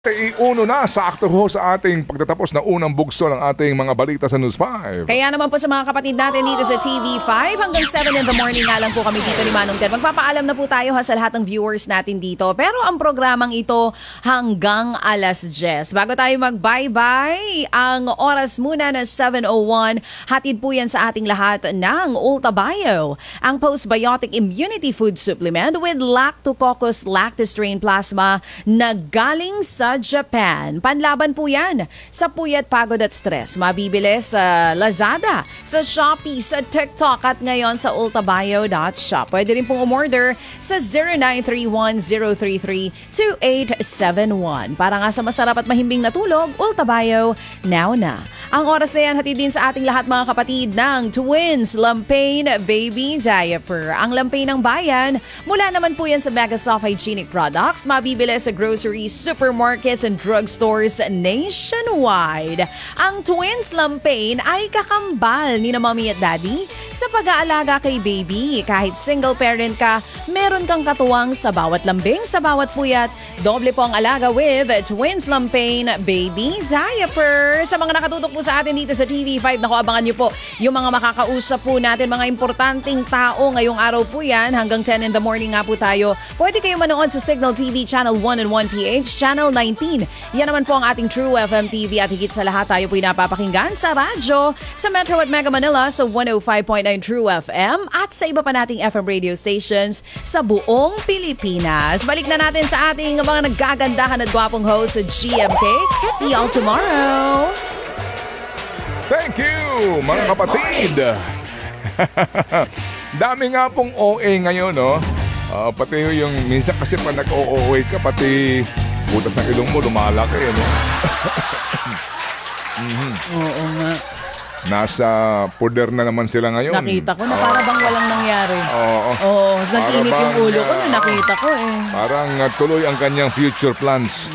Iuno na sakto ho sa ating pagtatapos na unang bugso ng ating mga balita sa News 5. Kaya naman po sa mga kapatid natin dito sa TV5, hanggang 7 in the morning nga lang po kami dito ni Manong Ted. Magpapaalam na po tayo sa lahat ng viewers natin dito. Pero ang programang ito hanggang alas 10. Bago tayo mag-bye-bye, ang oras muna na 7:01, hatid po yan sa ating lahat ng Ultabio. Ang Postbiotic Immunity Food Supplement with Lactococcus lactis-strain plasma na galing sa Japan. Panlaban po yan sa puyat, pagod at stress. Mabibili sa Lazada, sa Shopee, sa TikTok at ngayon sa ultabio.shop. Pwede rin pong umorder sa 0931-033-2871. Para nga sa masarap at mahimbing na tulog, Ultabio, now na. Ang oras na yan, hatid din sa ating lahat mga kapatid ng Twins Lampain Baby Diaper. Ang Lampain ng bayan, mula naman po yan sa Megasoft Hygienic Products. Mabibili sa groceries, supermarkets and drugstores nationwide. Ang Twins Lampain ay kakambal ni na mommy at daddy sa pag-aalaga kay baby. Kahit single parent ka, meron kang katuwang sa bawat lambing, sa bawat puyat. Doble po ang alaga with Twins Lampain Baby Diaper. Sa mga nakatutok po sa atin dito sa TV5, naku, abangan nyo po yung mga makakausap po natin, mga importanteng tao. Ngayong araw po yan, hanggang 10 in the morning nga po tayo. Pwede kayo manood sa Signal TV Channel 1 and 1PH, Channel 19. Yan naman po ang ating True FM TV at higit sa lahat tayo po napapakinggan sa radyo, sa Metro at Mega Manila sa 105.9 True FM at sa iba pa nating FM radio stations sa buong Pilipinas. Balik na natin sa ating mga nagagandahan at gwapong host sa GMK. See y'all tomorrow! Thank you, mga kapatid! Dami nga pong OA ngayon, no? Pati yung minsan kasi pag nag-OA ka, pati butas ng ilong mo, lumalaki, no? Oo nga. Nasa puder na naman sila ngayon. Nakita ko na para bang walang nangyari. Oo. Nag-init yung ulo ko na nakita ko eh. Parang tuloy ang kanyang future plans.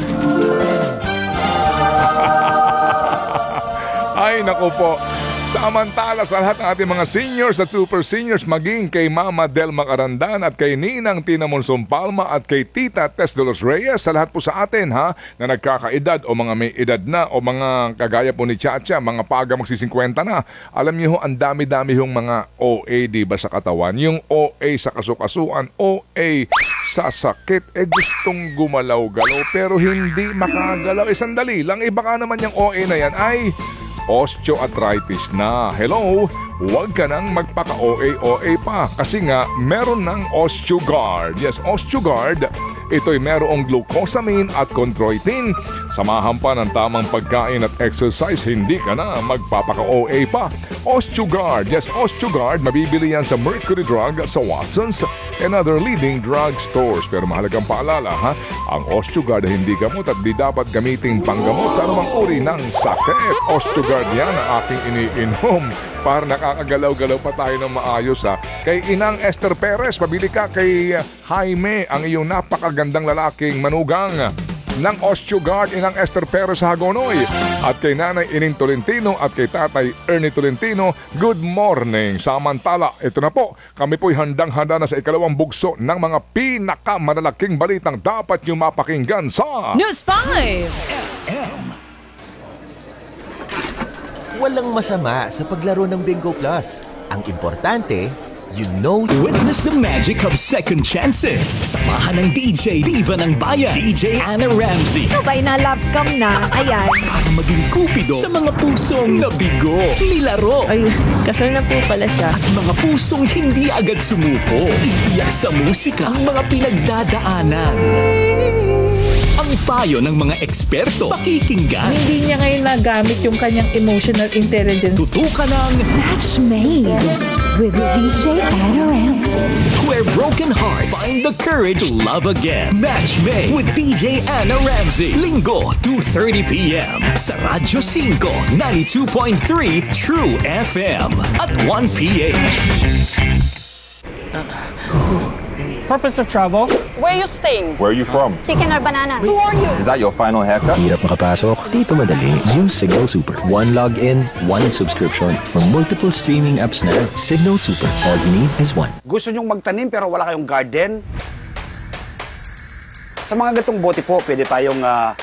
Ay, naku po. Samantala sa lahat ng ating mga seniors at super seniors, maging kay Mama Delma Carandan at kay Ninang Tina Monsong Palma at kay Tita Tess de los Reyes, sa lahat po sa atin na nagkakaedad o mga may edad na o mga kagaya po ni Chacha, mga paga magsi-50 na. Alam niyo ho, ang dami-dami yung mga OA, diba, sa katawan. Yung OA sa kasukasuan, OA sa sakit, gustong gumalaw-galaw pero hindi makagalaw. Sandali lang, baka naman yung OA na yan ay osteoarthritis na. Hello, huwag ka nang magpaka-OA pa kasi nga meron ng OsteoGuard. Yes, OsteoGuard. Ito'y merong glucosamine at chondroitin. Samahan pa ng tamang pagkain at exercise, hindi ka na magpapaka-OA pa. OsteoGuard. Yes, OsteoGuard. Mabibili yan sa Mercury Drug, sa Watson's, and other leading drug stores. Pero mahalagang paalala, ang OsteoGuard ay hindi gamot at di dapat gamiting panggamot sa anumang uri ng sakit. OsteoGuard yan ang aking iniinom para nakakagalaw-galaw pa tayo ng maayos. Kay Inang Esther Perez, pabili ka kay Jaime, ang iyong napakagandang lalaking manugang ng OsteoGuard, Inang Esther Perez Hagonoy. At kay Nanay Ining Tolentino at kay Tatay Ernie Tolentino, good morning. Samantala, ito na po, kami po'y handang-handa na sa ikalawang bugso ng mga pinakamalalaking balitang dapat nyo mapakinggan sa News 5 FM. Walang masama sa paglaro ng Bingo Plus. Ang importante, you know... Witness the magic of second chances. Samahan ng DJ Diva ng Bayan, DJ Anna Ramsey. Sabay na love scam na. Ayan. Para maging kupido sa mga pusong nabigo, nilaro. Ay, kasal na po pala siya. At mga pusong hindi agad sumuko. Iiyak sa musika ang mga pinagdadaanan. Ang payo ng mga eksperto, pakikinggan. Hindi niya ngayon nagamit yung kanyang emotional intelligence. Tutukan ng Match Made with DJ Anna Ramsey. Where broken hearts find the courage to love again. Match Made with DJ Anna Ramsey. Linggo, 2:30 p.m. sa Radyo 5, 92.3 True FM at 1PH. Purpose of travel? Where you staying? Where are you from? Chicken or banana? Who are you? Is that your final haircut? Hirap makapasok, dito madali. Use Signal Super. One login, one subscription from multiple streaming apps na. Signal Super. All you need is one. Gusto nyong magtanim pero wala kayong garden? Sa mga gatong bote po, pwede tayong